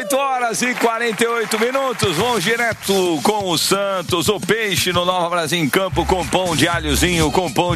8h48. Vamos direto com o Santos, o Peixe no Nova Brasil em campo com pão de alhozinho,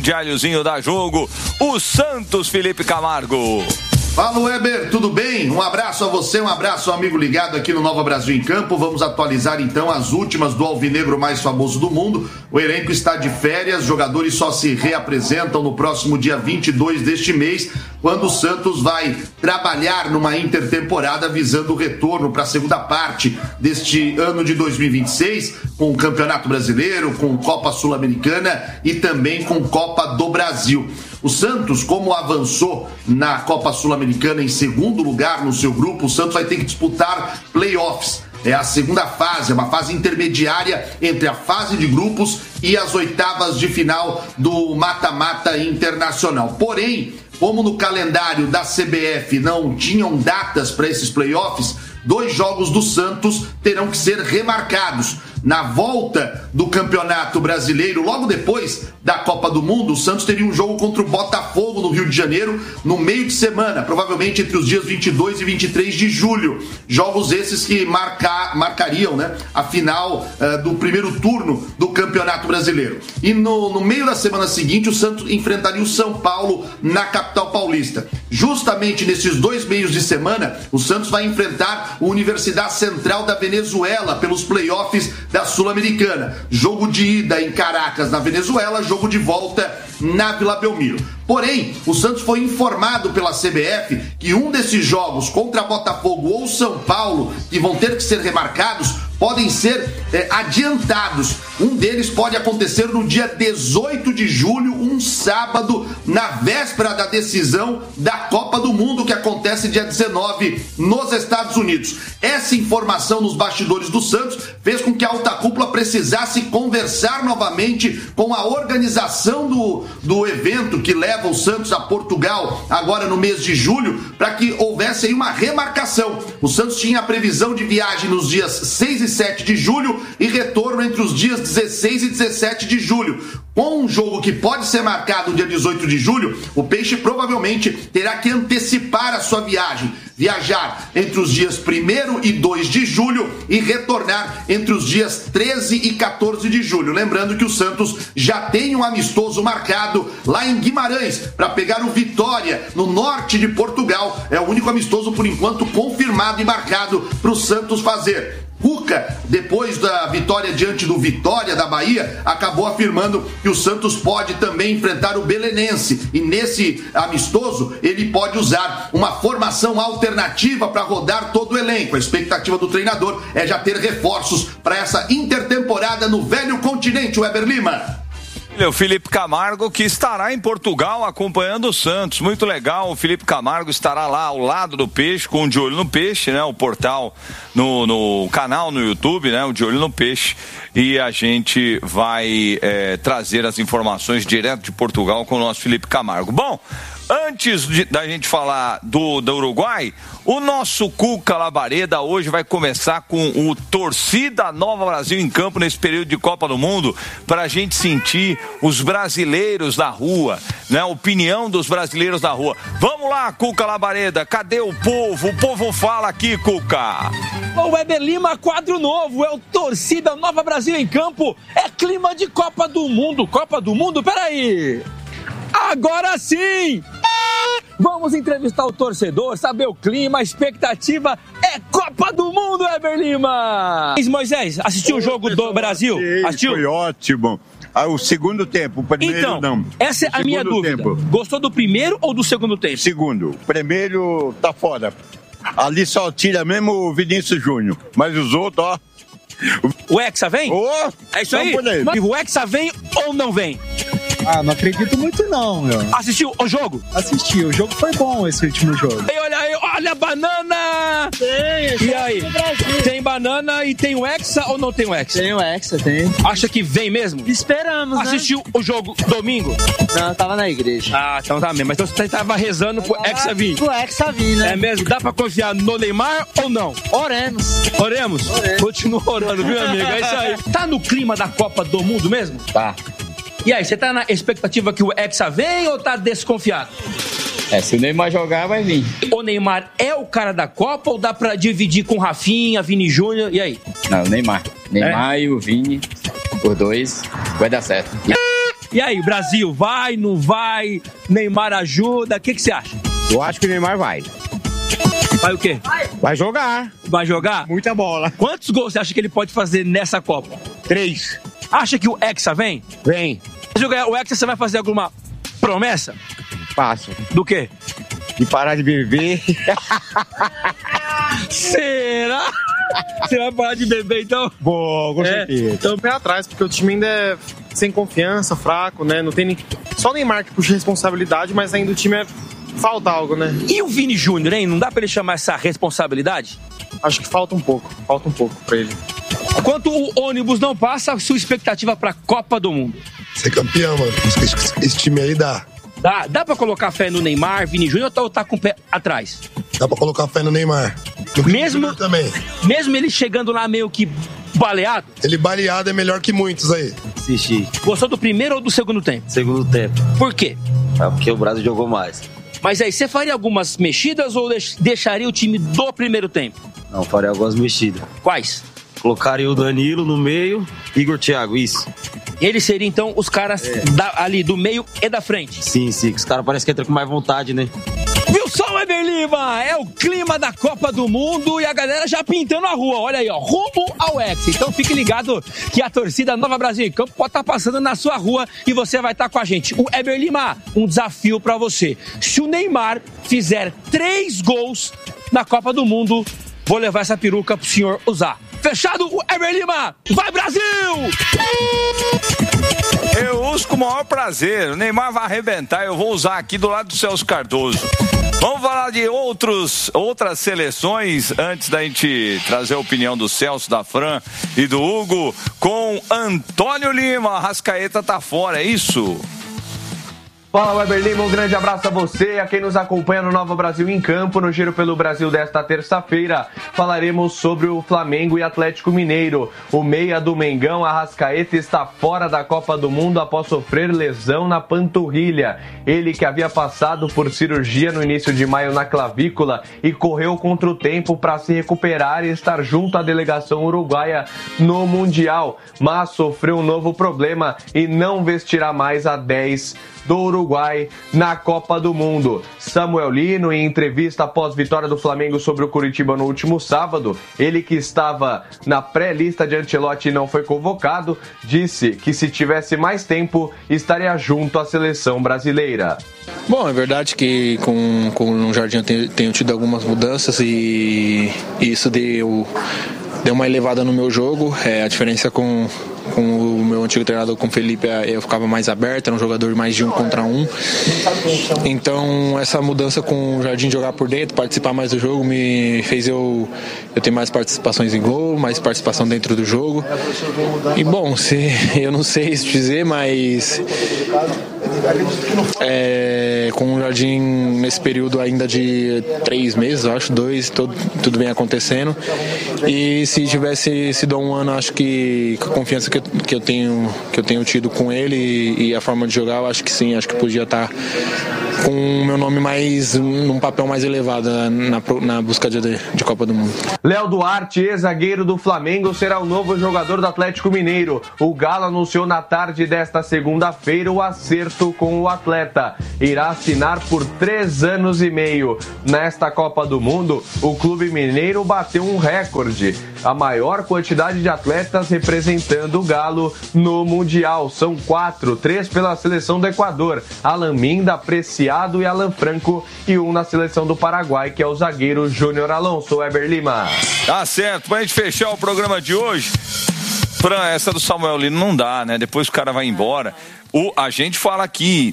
da Jogo. O Santos, Felipe Camargo. Fala, Weber, tudo bem? Um abraço a você, um abraço ao amigo ligado aqui no Nova Brasil em Campo. Vamos atualizar então as últimas do alvinegro mais famoso do mundo. O elenco está de férias, jogadores só se reapresentam no próximo dia 22 deste mês, quando o Santos vai trabalhar numa intertemporada visando o retorno para a segunda parte deste ano de 2026, com o Campeonato Brasileiro, com Copa Sul-Americana e também com Copa do Brasil. O Santos, como avançou na Copa Sul-Americana em segundo lugar no seu grupo, o Santos vai ter que disputar playoffs. É a segunda fase, é uma fase intermediária entre a fase de grupos e as oitavas de final do mata-mata internacional. Porém, como no calendário da CBF não tinham datas para esses playoffs, 2 jogos do Santos terão que ser remarcados. Na volta do Campeonato Brasileiro, logo depois da Copa do Mundo, o Santos teria um jogo contra o Botafogo no Rio de Janeiro, no meio de semana, provavelmente entre os dias 22 e 23 de julho. Jogos esses que marcariam, né, a final do primeiro turno do Campeonato Brasileiro. E no meio da semana seguinte, o Santos enfrentaria o São Paulo na capital paulista. Justamente nesses 2 meios de semana, o Santos vai enfrentar a Universidade Central da Venezuela pelos playoffs da Sul-Americana. Jogo de ida em Caracas, na Venezuela, jogo de volta na Vila Belmiro. Porém, o Santos foi informado pela CBF que um desses jogos contra Botafogo ou São Paulo, que vão ter que ser remarcados, podem ser adiantados. Um deles pode acontecer no dia 18 de julho, um sábado, na véspera da decisão da Copa do Mundo, que acontece dia 19 nos Estados Unidos. Essa informação nos bastidores do Santos fez com que a alta cúpula precisasse conversar novamente com a organização do evento que leva o Santos a Portugal agora no mês de julho, para que houvesse aí uma remarcação. O Santos tinha a previsão de viagem nos dias 6 e 7 de julho e retorno entre os dias 16 e 17 de julho. Com um jogo que pode ser marcado no dia 18 de julho, o Peixe provavelmente terá que antecipar a sua viagem. Viajar entre os dias 1º e 2 de julho e retornar entre os dias 13 e 14 de julho. Lembrando que o Santos já tem um amistoso marcado lá em Guimarães para pegar o Vitória, no norte de Portugal. É o único amistoso, por enquanto, confirmado e marcado para o Santos fazer. Cuca, depois da vitória diante do Vitória da Bahia, acabou afirmando que o Santos pode também enfrentar o Belenense, e nesse amistoso ele pode usar uma formação alternativa para rodar todo o elenco. A expectativa do treinador é já ter reforços para essa intertemporada no velho continente. Weber Lima. O Felipe Camargo, que estará em Portugal acompanhando o Santos. Muito legal, o Felipe Camargo estará lá ao lado do Peixe, com o De Olho no Peixe, né? O portal no canal no YouTube, né? O De Olho no Peixe. E a gente vai trazer as informações direto de Portugal com o nosso Felipe Camargo. Bom, antes da gente falar do Uruguai, o nosso Cuca Labareda hoje vai começar com o Torcida Nova Brasil em campo nesse período de Copa do Mundo, para a gente sentir os brasileiros na rua, né? A opinião dos brasileiros na rua. Vamos lá, Cuca Labareda, cadê o povo? O povo fala aqui, Cuca. O Weber Lima, quadro novo, é o Torcida Nova Brasil em campo, é clima de Copa do Mundo. Copa do Mundo, peraí. Agora sim! Vamos entrevistar o torcedor, saber o clima, a expectativa é Copa do Mundo, Weber Lima! Moisés, assistiu o jogo do Brasil? Assistiu? Foi ótimo. O segundo tempo, o primeiro então, não. Essa é a minha dúvida. Tempo. Gostou do primeiro ou do segundo tempo? Segundo. O primeiro tá fora. Ali só tira mesmo o Vinícius Júnior. Mas os outros, ó. O Hexa vem? Oh, é isso aí? O Hexa vem ou não vem? Ah, não acredito muito não, meu. Assistiu o jogo? Assisti, o jogo foi bom, esse último jogo. E olha aí, olha a banana! Tem, e aí? Tem banana e tem o Hexa ou não tem o Hexa? Tem o Hexa, tem. Acha que vem mesmo? Esperamos, né? Assistiu o jogo domingo? Não, eu tava na igreja. Ah, então tá mesmo. Mas então você tava rezando pro Hexa vir. Pro Hexa vir, né? É mesmo? Dá pra confiar no Neymar ou não? Oremos. Oremos? Continua orando, viu, amigo? É isso aí. Tá no clima da Copa do Mundo mesmo? Tá. E aí, você tá na expectativa que o Hexa vem ou tá desconfiado? Se o Neymar jogar, vai vir. O Neymar é o cara da Copa ou dá pra dividir com Rafinha, Vini Júnior? E aí? Não, o Neymar. Neymar e o Vini, por 2, vai dar certo. E aí, o Brasil vai, não vai? Neymar ajuda? O que você acha? Eu acho que o Neymar vai. Vai o quê? Vai jogar. Vai jogar? Muita bola. Quantos gols você acha que ele pode fazer nessa Copa? 3. Acha que o Hexa vem? Vem. Se jogar o Hexa, você vai fazer alguma promessa? Passo. Do quê? De parar de beber. Será? Você vai parar de beber, então? Boa, com certeza. Então, pé atrás, porque o time ainda é sem confiança, fraco, né? Não tem nem... Só o Neymar que puxa responsabilidade, mas ainda o time falta algo, né? E o Vini Júnior, hein? Não dá pra ele chamar essa responsabilidade? Acho que falta um pouco pra ele. Enquanto o ônibus não passa, a sua expectativa pra Copa do Mundo? Ser campeão, mano. Esse time aí dá. Dá pra colocar fé no Neymar, Vini Júnior, ou tá com o pé atrás? Dá pra colocar fé no Neymar. Mesmo, também. Mesmo ele chegando lá meio que baleado? Ele baleado é melhor que muitos aí. Assisti. Gostou do primeiro ou do segundo tempo? Segundo tempo. Por quê? Porque o Brasil jogou mais. Mas aí, você faria algumas mexidas ou deixaria o time do primeiro tempo? Não, faria algumas mexidas. Quais? Colocaria o Danilo no meio, Igor, Thiago, isso. Eles seriam, então, os caras ali do meio e da frente? Sim, os caras parecem que entram com mais vontade, né? Viu só, Weber Lima? É o clima da Copa do Mundo e a galera já pintando a rua. Olha aí, ó, rumo ao Hexa. Então fique ligado que a torcida Nova Brasil em Campo pode estar passando na sua rua e você vai estar com a gente. O Weber Lima, um desafio pra você. Se o Neymar fizer 3 gols na Copa do Mundo, vou levar essa peruca pro senhor usar. Fechado, o Weber Lima. Vai, Brasil! Eu uso com o maior prazer. O Neymar vai arrebentar. Eu vou usar aqui do lado do Celso Cardoso. Vamos falar de outras seleções antes da gente trazer a opinião do Celso, da Fran e do Hugo com Antônio Lima. A Arrascaeta tá fora, é isso? Fala, Weber Lima, um grande abraço a você e a quem nos acompanha no Nova Brasil em Campo. No Giro pelo Brasil desta terça-feira, falaremos sobre o Flamengo e Atlético Mineiro. O meia do Mengão, Arrascaeta, está fora da Copa do Mundo após sofrer lesão na panturrilha. Ele que havia passado por cirurgia no início de maio na clavícula e correu contra o tempo para se recuperar e estar junto à delegação uruguaia no Mundial, mas sofreu um novo problema e não vestirá mais a 10 do Uruguai na Copa do Mundo. Samuel Lino, em entrevista após vitória do Flamengo sobre o Curitiba no último sábado, ele que estava na pré-lista de Ancelotti e não foi convocado, disse que se tivesse mais tempo, estaria junto à seleção brasileira. Bom, é verdade que com o Jardim eu tenho tido algumas mudanças e isso deu uma elevada no meu jogo. A diferença com o meu antigo treinador, com o Felipe, eu ficava mais aberto, era um jogador mais de 1 contra 1. Então essa mudança com o Jardim jogar por dentro, participar mais do jogo, me fez eu ter mais participações em gol, mais participação dentro do jogo. E bom, eu não sei dizer, mas com o Jardim nesse período ainda de 3 meses, eu acho, 2, tudo vem acontecendo. E se tivesse sido um ano, acho que com a confiança que eu tenho tido com ele e a forma de jogar, eu acho que sim, acho que podia estar com o meu nome mais num papel mais elevado na busca de Copa do Mundo. Léo Duarte, ex-zagueiro do Flamengo, será o novo jogador do Atlético Mineiro. O Galo anunciou na tarde desta segunda-feira o acerto com o atleta. Irá assinar por 3 anos e meio. Nesta Copa do Mundo, o clube mineiro bateu um recorde. A maior quantidade de atletas representando o Galo no Mundial. São 4, 3 pela seleção do Equador. Alan Minda, Preciado e Alan Franco. E 1 na seleção do Paraguai, que é o zagueiro Júnior Alonso. Weber Lima. Tá certo, pra gente fechar o programa de hoje, Fran, essa do Samuel Lino não dá, né? Depois o cara vai embora. A gente fala aqui,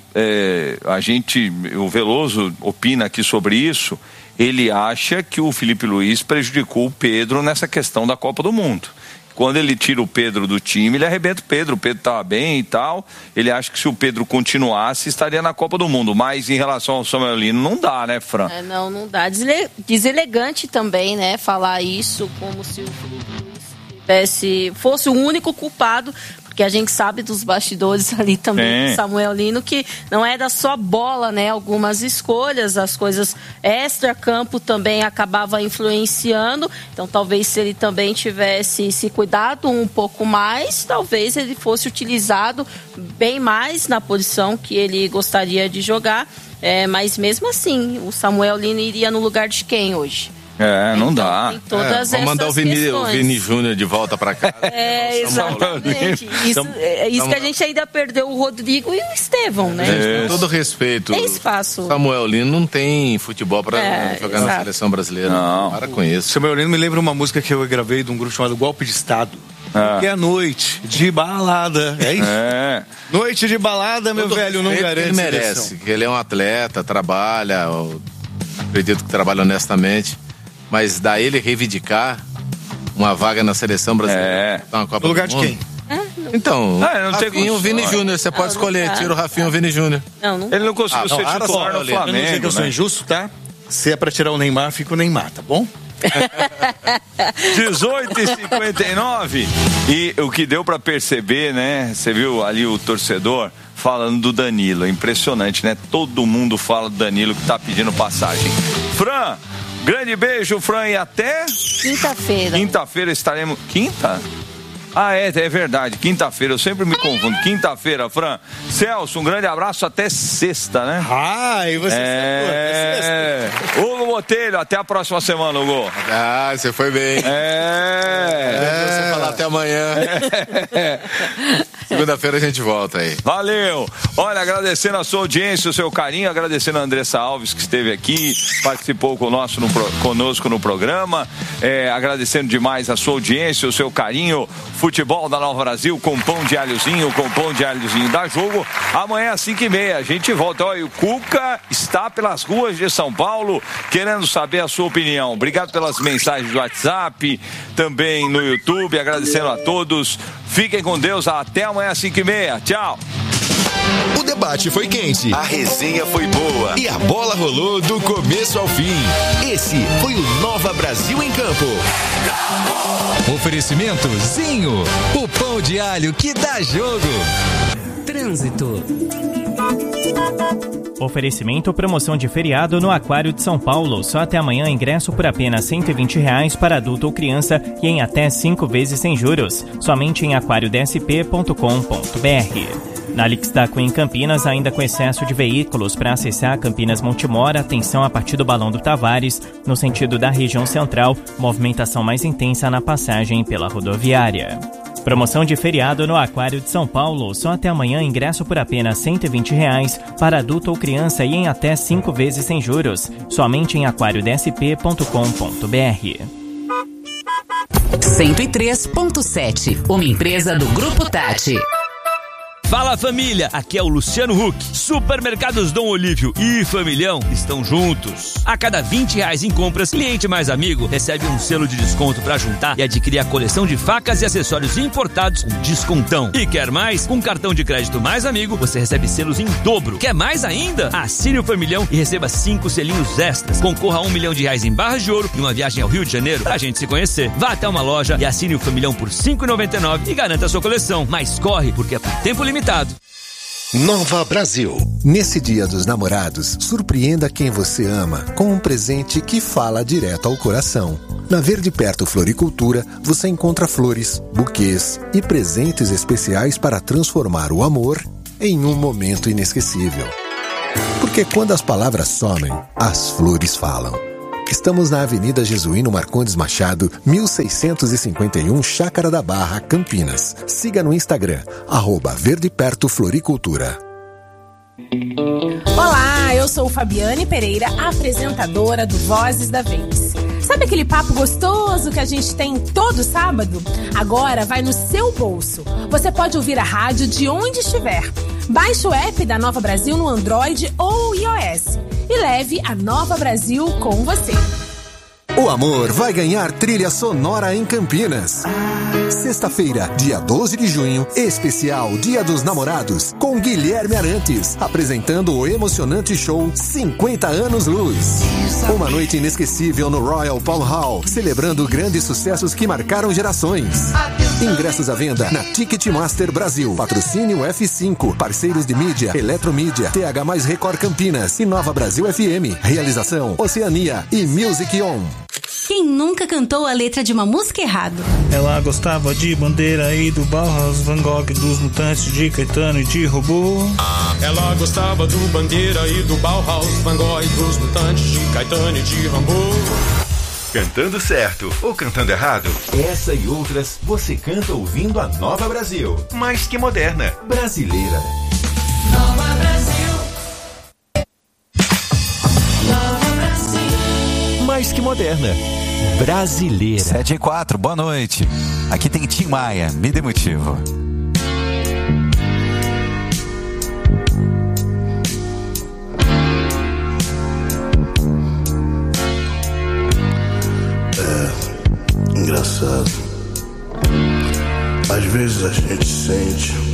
o Veloso opina aqui sobre isso. Ele acha que o Felipe Luiz prejudicou o Pedro nessa questão da Copa do Mundo. Quando ele tira o Pedro do time, ele arrebenta o Pedro estava bem e tal. Ele acha que se o Pedro continuasse, estaria na Copa do Mundo. Mas em relação ao Samuel Lino, não dá, né, Fran? Não dá. Deselegante também, né, falar isso como se o Felipe Luiz fosse o único culpado. Porque a gente sabe dos bastidores ali também do Samuel Lino, que não é da só bola, né? Algumas escolhas, as coisas extra-campo também acabava influenciando. Então, talvez se ele também tivesse se cuidado um pouco mais, talvez ele fosse utilizado bem mais na posição que ele gostaria de jogar. Mas mesmo assim, o Samuel Lino iria no lugar de quem hoje? Não dá. Vamos mandar o Vini Júnior de volta pra cá. Exatamente. Isso que a gente ainda perdeu o Rodrigo e o Estevão, né? Com todo respeito. Tem espaço. Samuel Lino não tem futebol pra jogar na seleção brasileira. Não. Para com isso. Samuel Lino me lembra uma música que eu gravei de um grupo chamado Golpe de Estado. Que é noite de balada. É isso? Noite de balada, meu velho, não garante. Ele merece. Ele é um atleta, trabalha, acredito que trabalha honestamente. Mas daí ele reivindicar uma vaga na seleção brasileira. No lugar de quem? Então, Rafinha ou Vini Júnior, você pode escolher. Tira o Rafinha ou Vini Júnior. Ele não conseguiu ser titular no Flamengo. Eu não sei que eu sou injusto, tá? Se é pra tirar o Neymar, fica o Neymar, tá bom? 18h59 e o que deu pra perceber, né? Você viu ali o torcedor falando do Danilo, é impressionante, né? Todo mundo fala do Danilo que tá pedindo passagem. Fran, grande beijo, Fran, e até quinta-feira. Quinta-feira estaremos. Quinta? É verdade, quinta-feira, eu sempre me confundo. Quinta-feira, Fran. Celso, um grande abraço, até sexta, né? E você sexta. Hugo Botelho, até a próxima semana, Hugo. Você foi bem. Você falar até amanhã. Segunda-feira a gente volta aí. Valeu. Olha, agradecendo a sua audiência, o seu carinho, agradecendo a Andressa Alves, que esteve aqui, participou conosco no programa, agradecendo demais a sua audiência, o seu carinho. Futebol da Nova Brasil com pão de alhozinho da Jogo. Amanhã às 5h30 a gente volta. Olha, o Cuca está pelas ruas de São Paulo querendo saber a sua opinião. Obrigado pelas mensagens do WhatsApp, também no YouTube, agradecendo a todos. Fiquem com Deus, até amanhã às 5h30. Tchau. O debate foi quente, a resenha foi boa e a bola rolou do começo ao fim. Esse foi o Nova Brasil em Campo. Oferecimento Zinho, o pão de alho que dá jogo. Trânsito. Oferecimento promoção de feriado no Aquário de São Paulo. Só até amanhã ingresso por apenas R$120 para adulto ou criança e em até 5 vezes sem juros. Somente em aquariodsp.com.br. Na Lixdaco em Campinas, ainda com excesso de veículos para acessar Campinas Montemor, atenção a partir do Balão do Tavares, no sentido da região central, movimentação mais intensa na passagem pela rodoviária. Promoção de feriado no Aquário de São Paulo, só até amanhã ingresso por apenas R$120 para adulto ou criança e em até 5 vezes sem juros, somente em aquariodsp.com.br. 103.7, uma empresa do Grupo Tati. Fala família, aqui é o Luciano Huck. Supermercados Dom Olívio e Familhão estão juntos. A cada R$20 em compras, cliente mais amigo recebe um selo de desconto para juntar e adquirir a coleção de facas e acessórios importados com descontão. E quer mais? Com cartão de crédito mais amigo, você recebe selos em dobro. Quer mais ainda? Assine o Familhão e receba 5 selinhos extras. Concorra a R$1 milhão em barras de ouro e uma viagem ao Rio de Janeiro pra gente se conhecer. Vá até uma loja e assine o Familhão por R$5,99 e garanta a sua coleção. Mas corre, porque é por tempo limitado. Nova Brasil. Nesse Dia dos Namorados, surpreenda quem você ama com um presente que fala direto ao coração. Na Verde Perto Floricultura, você encontra flores, buquês e presentes especiais para transformar o amor em um momento inesquecível. Porque quando as palavras somem, as flores falam. Estamos na Avenida Jesuíno Marcondes Machado, 1651, Chácara da Barra, Campinas. Siga no Instagram, @verdepertofloricultura. Olá, eu sou Fabiane Pereira, apresentadora do Vozes da Vez. Sabe aquele papo gostoso que a gente tem todo sábado? Agora vai no seu bolso. Você pode ouvir a rádio de onde estiver. Baixe o app da Nova Brasil no Android ou iOS e leve a Nova Brasil com você. O amor vai ganhar trilha sonora em Campinas. Sexta-feira, dia 12 de junho, especial Dia dos Namorados, com Guilherme Arantes, apresentando o emocionante show 50 Anos Luz. Uma noite inesquecível no Royal Palm Hall, celebrando grandes sucessos que marcaram gerações. Ingressos à venda na Ticketmaster Brasil. Patrocínio F5, parceiros de mídia, Eletromídia, TH+ Record Campinas e Nova Brasil FM. Realização Oceania e Music On. Quem nunca cantou a letra de uma música errado? Ela gostava de Bandeira e do Bauhaus, Van Gogh, dos Mutantes, de Caetano e de Robô. Ela gostava do Bandeira e do Bauhaus, Van Gogh, dos Mutantes, de Caetano e de Rambo. Cantando certo ou cantando errado? Essa e outras você canta ouvindo a Nova Brasil. Mais que moderna, brasileira. Nova Brasil. Nova Brasil. Mais que moderna, brasileira. 7h04, boa noite. Aqui tem Tim Maia, me dê motivo. Engraçado. Às vezes a gente sente